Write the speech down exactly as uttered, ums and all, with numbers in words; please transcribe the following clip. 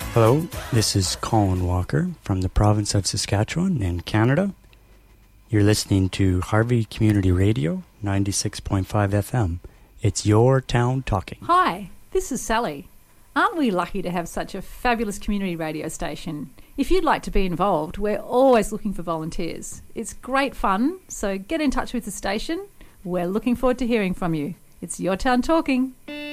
Hello, this is Colin Walker from the province of Saskatchewan in Canada. You're listening to Harvey Community Radio, ninety-six point five F M. It's your town talking. Hi, this is Sally. Aren't we lucky to have such a fabulous community radio station? If you'd like to be involved, we're always looking for volunteers. It's great fun, so get in touch with the station. We're looking forward to hearing from you. It's your town talking.